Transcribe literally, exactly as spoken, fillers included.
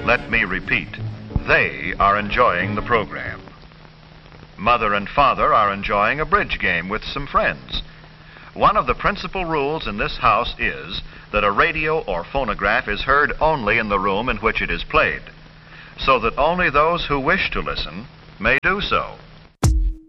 Let me repeat, they are enjoying the program. Mother and father are enjoying a bridge game with some friends. One of the principal rules in this house is that a radio or phonograph is heard only in the room in which it is played, so that only those who wish to listen may do so.